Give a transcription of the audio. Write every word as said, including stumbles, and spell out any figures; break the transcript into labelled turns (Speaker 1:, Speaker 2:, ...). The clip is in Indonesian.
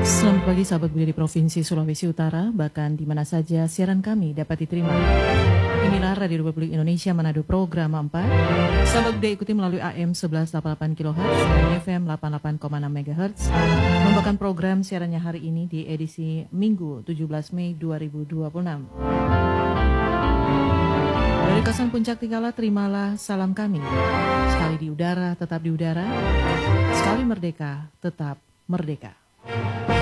Speaker 1: Selamat pagi sahabat Budia di Provinsi Sulawesi Utara, bahkan di mana saja siaran kami dapat diterima. Inilah Radio Republik Indonesia Manado Program empat. Sahabat Budia ikuti melalui A M seratus delapan puluh delapan kilohertz dan F M delapan puluh delapan koma enam megahertz. Membawakan program siarannya hari ini di edisi Minggu tujuh belas Mei dua ribu dua puluh enam. Dari kawasan Puncak Tigala, terimalah salam kami. Sekali di udara, tetap di udara. Sekali merdeka, tetap merdeka.